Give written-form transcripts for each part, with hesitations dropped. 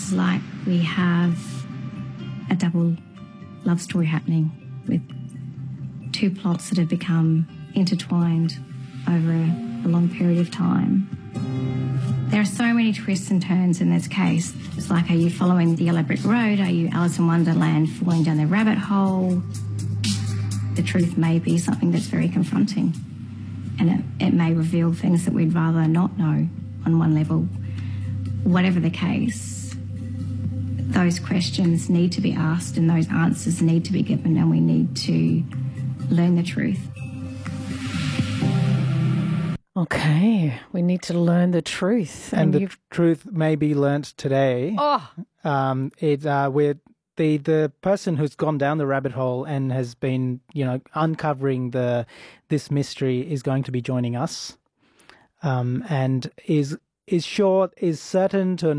It's like we have a double love story happening with two plots that have become intertwined over a long period of time. There are so many twists and turns in this case. It's like, are you following the yellow brick road? Are you Alice in Wonderland falling down the rabbit hole? The truth may be something that's very confronting, and it may reveal things that we'd rather not know on one level. Whatever the case, those questions need to be asked and those answers need to be given, and we need to learn the truth. Okay, we need to learn the truth. And the truth may be learnt today. Oh! The person who's gone down the rabbit hole and has been, uncovering this mystery is going to be joining us, and is certain to a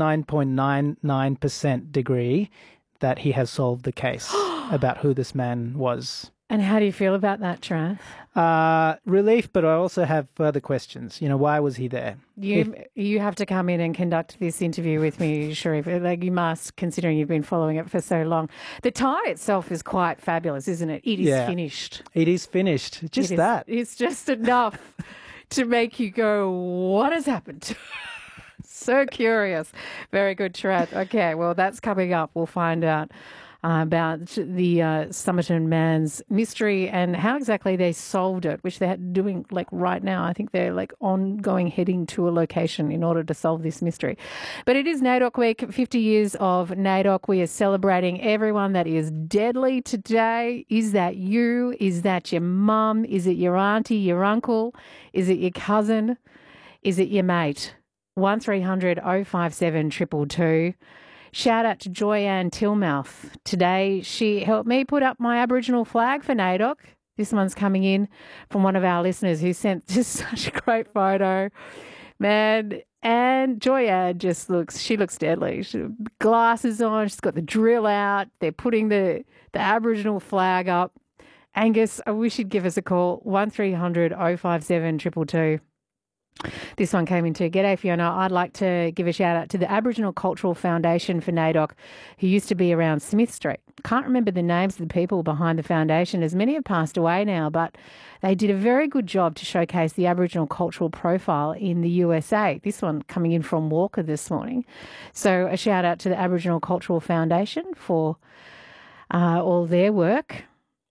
99.99% degree that he has solved the case about who this man was. And how do you feel about that, Tran? Relief, but I also have further questions. Why was he there? You have to come in and conduct this interview with me, Sharif. Like you must, considering you've been following it for so long. The tie itself is quite fabulous, isn't it? It is finished. It is finished. It's just enough to make you go, what has happened? So curious. Very good, Tran. Okay, well, that's coming up. We'll find out about the Somerton man's mystery and how exactly they solved it, which they're doing right now. I think they're ongoing heading to a location in order to solve this mystery. But it is NAIDOC Week, 50 years of NAIDOC. We are celebrating everyone that is deadly today. Is that you? Is that your mum? Is it your auntie, your uncle? Is it your cousin? Is it your mate? 1300 057 222. Shout out to Joyanne Tillmouth. Today, she helped me put up my Aboriginal flag for NAIDOC. This one's coming in from one of our listeners who sent just such a great photo. Man, and Joyanne she looks deadly. She has glasses on, she's got the drill out. They're putting the Aboriginal flag up. Angus, I wish you'd give us a call, 1300 057 222. This one came into G'day Fiona. I'd like to give a shout out to the Aboriginal Cultural Foundation for NAIDOC, who used to be around Smith Street. Can't remember the names of the people behind the foundation, as many have passed away now, but they did a very good job to showcase the Aboriginal cultural profile in the USA. This one coming in from Walker this morning. So a shout out to the Aboriginal Cultural Foundation for all their work.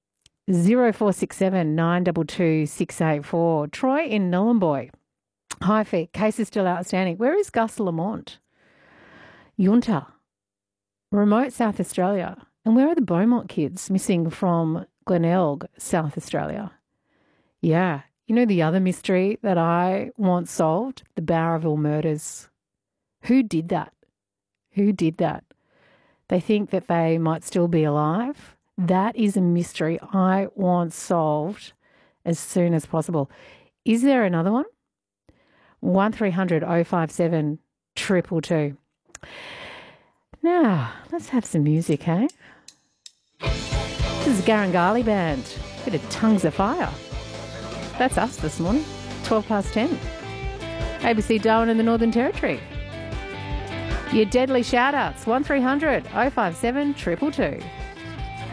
0467 922 684. Troy in Nhulunbuy. Hi, Fee. Case is still outstanding. Where is Gus Lamont? Yunta. Remote South Australia. And where are the Beaumont kids missing from Glenelg, South Australia? Yeah. You know the other mystery that I want solved? The Bowraville murders. Who did that? Who did that? They think that they might still be alive. That is a mystery I want solved as soon as possible. Is there another one? 1300 057 222. Now, let's have some music, eh? This is Garangali Band. Bit of Tongues of Fire. That's us this morning, 12 past 10. ABC Darwin in the Northern Territory. Your deadly shout-outs, 1300 057 222.